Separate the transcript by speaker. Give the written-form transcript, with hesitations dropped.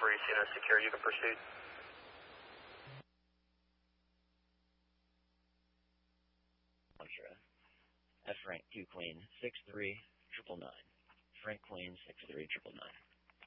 Speaker 1: Cena secure, you can proceed.
Speaker 2: F rank 2 clean. 6